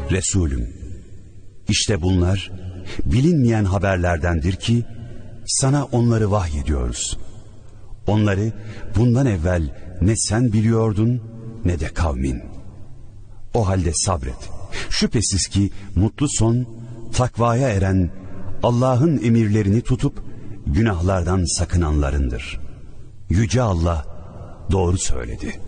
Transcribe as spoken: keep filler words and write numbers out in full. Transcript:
Resulüm, işte bunlar bilinmeyen haberlerdendir ki sana onları vahyediyoruz. Onları bundan evvel ne sen biliyordun ne de kavmin. O halde sabret. Şüphesiz ki mutlu son, takvaya eren, Allah'ın emirlerini tutup günahlardan sakınanlarındır. Yüce Allah doğru söyledi.